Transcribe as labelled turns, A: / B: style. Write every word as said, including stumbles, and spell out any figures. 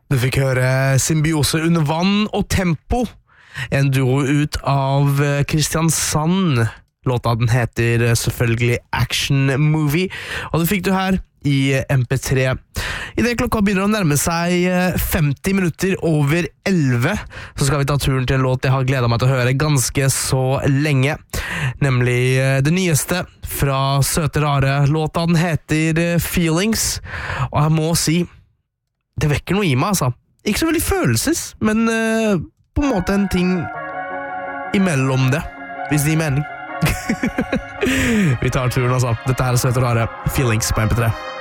A: Du fikk høre Symbiose under vann og tempo, en duo ut av Kristiansand. Låta den heter selvfølgelig Action Movie, og det fikk du her i M P tre. I det klokka begynner å nærme seg femti minutter over elleve, så skal vi ta turen til en låt jeg har gledet meg til å høre ganske så lenge, nemlig det nyeste fra Søte Rare. Låta den heter Feelings, og jeg må si, det vekker noe i meg, altså. Ikke så veldig følelses, men uh, på en måte en ting imellom det, hvis det gir mening. Vi tar turen, altså. Dette er Søte Rare, Feelings på M P tre.